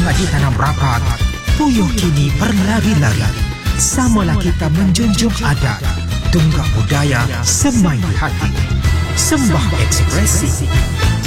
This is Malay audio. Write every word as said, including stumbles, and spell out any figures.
lagi tanam rapat, puyuh kini berlari-lari. Samalah kita menjunjung adat, tunggak budaya semai di hati. Sembah ekspresi.